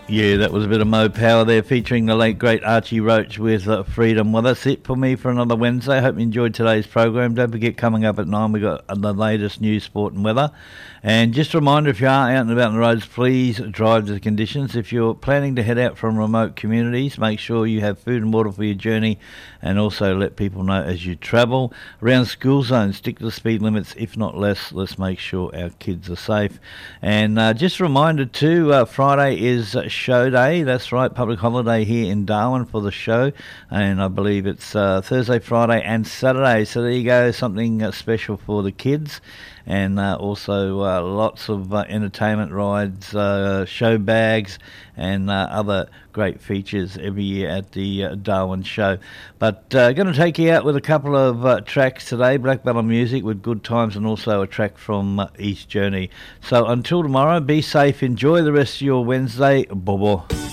Yeah, that was a bit of Mo Power there, featuring the late great Archie Roach with Freedom. Well, that's it for me for another Wednesday. Hope you enjoyed today's program. Don't forget, coming up at 9, we got the latest news, sport and weather. And just a reminder, if you are out and about on the roads, please drive to the conditions. If you're planning to head out from remote communities, make sure you have food and water for your journey, and also let people know as you travel. Around school zones, stick to the speed limits, if not less. Let's make sure our kids are safe. And just a reminder too, Friday is show day. That's right, public holiday here in Darwin for the show, and I believe it's Thursday, Friday and Saturday. So there you go, something special for the kids. And also lots of entertainment rides, show bags, and other great features every year at the Darwin show. But going to take you out with a couple of tracks today, Black Ballad Music with Good Times, and also a track from East Journey. So until tomorrow, be safe, enjoy the rest of your Wednesday. Bobo.